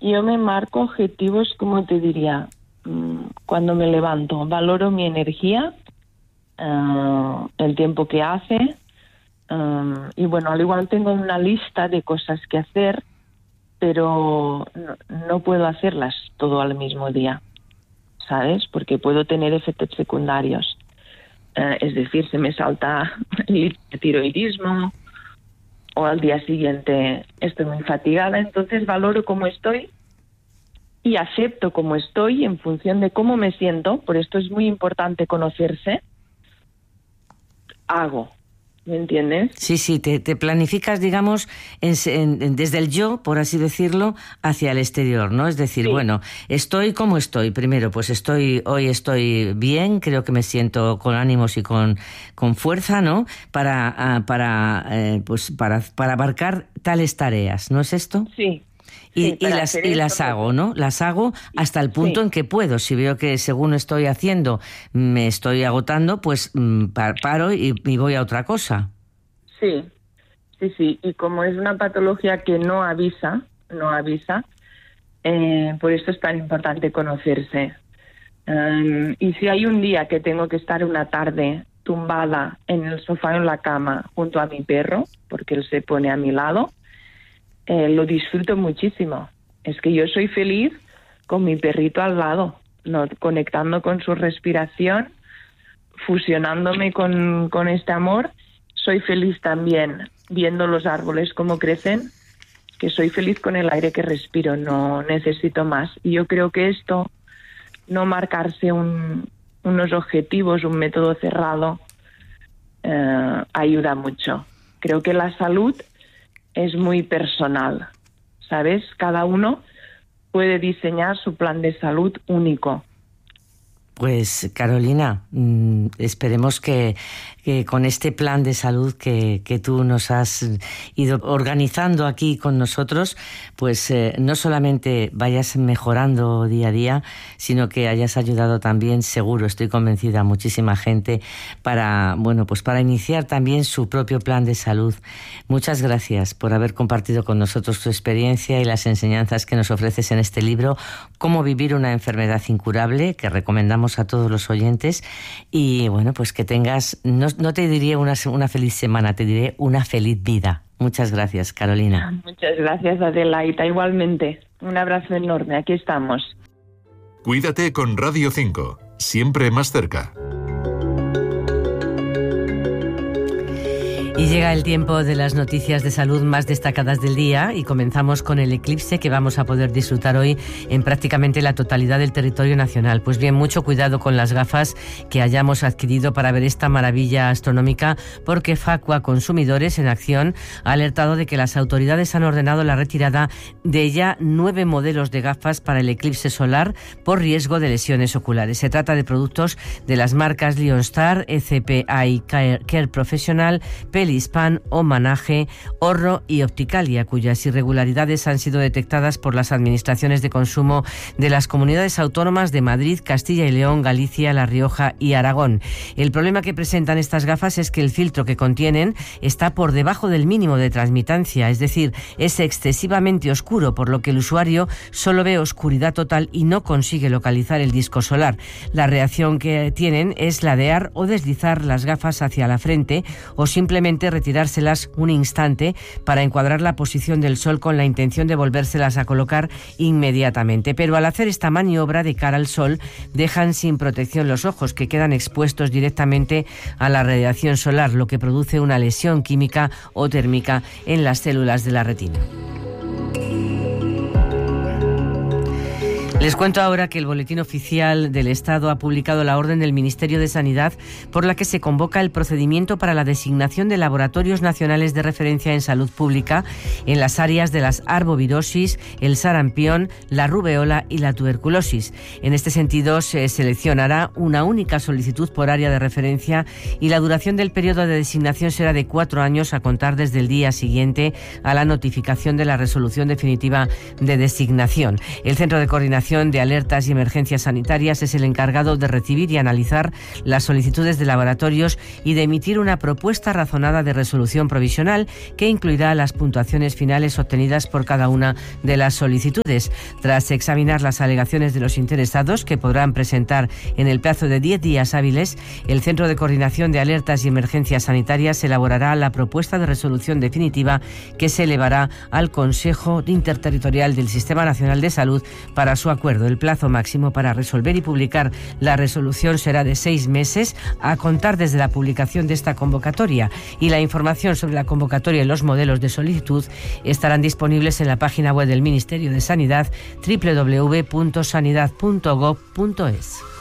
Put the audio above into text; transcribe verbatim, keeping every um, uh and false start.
yo me marco objetivos, como te diría, cuando me levanto, valoro mi energía, uh, el tiempo que hace, um, y bueno, al igual tengo una lista de cosas que hacer, pero no, no puedo hacerlas todo al mismo día, ¿sabes? Porque puedo tener efectos secundarios. Uh, es decir, se me salta el tiroidismo, o al día siguiente estoy muy fatigada, entonces valoro cómo estoy y acepto cómo estoy en función de cómo me siento. Por esto es muy importante conocerse. Hago, ¿me entiendes? Sí, sí, te, te planificas, digamos, en, en, desde el yo, por así decirlo, hacia el exterior, ¿no? Es decir, sí. Bueno, estoy como estoy. Primero, pues estoy, hoy estoy bien, creo que me siento con ánimos y con, con fuerza, ¿no? Para, uh, para, eh, pues para, para abarcar tales tareas, ¿no es esto? Sí. Y, sí, y las, y las hago, ¿no? Las hago hasta el punto sí. en que puedo. Si veo que según estoy haciendo me estoy agotando, pues paro y, y voy a otra cosa. Sí, sí, sí. Y como es una patología que no avisa, no avisa, eh, por eso es tan importante conocerse. Um, y si hay un día que tengo que estar una tarde tumbada en el sofá o en la cama junto a mi perro, porque él se pone a mi lado, Eh, lo disfruto muchísimo. Es que yo soy feliz con mi perrito al lado, ¿no? Conectando con su respiración, fusionándome con, con este amor. Soy feliz también viendo los árboles cómo crecen, que soy feliz con el aire que respiro, no necesito más. Y yo creo que esto, no marcarse un, unos objetivos, un método cerrado, eh, ayuda mucho. Creo que la salud es muy personal, ¿sabes? Cada uno puede diseñar su plan de salud único. Pues, Carolina, mmm, esperemos que, que con este plan de salud que, que tú nos has ido organizando aquí con nosotros, pues eh, no solamente vayas mejorando día a día, sino que hayas ayudado también, seguro, estoy convencida, a muchísima gente para, bueno, pues para iniciar también su propio plan de salud. Muchas gracias por haber compartido con nosotros tu experiencia y las enseñanzas que nos ofreces en este libro, Cómo vivir una enfermedad incurable, que recomendamos a todos los oyentes. Y bueno, pues que tengas, no, no te diría una, una feliz semana, te diré una feliz vida. Muchas gracias, Carolina. Muchas gracias, Adelaida. Igualmente, un abrazo enorme. Aquí estamos. Cuídate con Radio cinco, siempre más cerca. Y llega el tiempo de las noticias de salud más destacadas del día y comenzamos con el eclipse que vamos a poder disfrutar hoy en prácticamente la totalidad del territorio nacional. Pues bien, mucho cuidado con las gafas que hayamos adquirido para ver esta maravilla astronómica, porque Facua Consumidores en Acción ha alertado de que las autoridades han ordenado la retirada de ya nueve modelos de gafas para el eclipse solar por riesgo de lesiones oculares. Se trata de productos de las marcas Leonstar, E C P Eye Care Professional, Pelispan, Omanaje, Orro y Opticalia, cuyas irregularidades han sido detectadas por las administraciones de consumo de las comunidades autónomas de Madrid, Castilla y León, Galicia, La Rioja y Aragón. El problema que presentan estas gafas es que el filtro que contienen está por debajo del mínimo de transmitancia, es decir, es excesivamente oscuro, por lo que el usuario solo ve oscuridad total y no consigue localizar el disco solar. La reacción que tienen es ladear o deslizar las gafas hacia la frente o simplemente retirárselas un instante para encuadrar la posición del sol con la intención de volvérselas a colocar inmediatamente. Pero al hacer esta maniobra de cara al sol, dejan sin protección los ojos, que quedan expuestos directamente a la radiación solar, lo que produce una lesión química o térmica en las células de la retina. Les cuento ahora que el Boletín Oficial del Estado ha publicado la orden del Ministerio de Sanidad por la que se convoca el procedimiento para la designación de laboratorios nacionales de referencia en salud pública en las áreas de las arbovirosis, el sarampión, la rubeola y la tuberculosis. En este sentido, se seleccionará una única solicitud por área de referencia y la duración del periodo de designación será de cuatro años a contar desde el día siguiente a la notificación de la resolución definitiva de designación. El Centro de Coordinación Coordinación de Alertas y Emergencias Sanitarias es el encargado de recibir y analizar las solicitudes de laboratorios y de emitir una propuesta razonada de resolución provisional que incluirá las puntuaciones finales obtenidas por cada una de las solicitudes. Tras examinar las alegaciones de los interesados, que podrán presentar en el plazo de diez días hábiles, el Centro de Coordinación de Alertas y Emergencias Sanitarias elaborará la propuesta de resolución definitiva que se elevará al Consejo Interterritorial del Sistema Nacional de Salud para su acuerdo. El plazo máximo para resolver y publicar la resolución será de seis meses a contar desde la publicación de esta convocatoria, y la información sobre la convocatoria y los modelos de solicitud estarán disponibles en la página web del Ministerio de Sanidad, doble u doble u doble u punto sanidad punto gob punto es.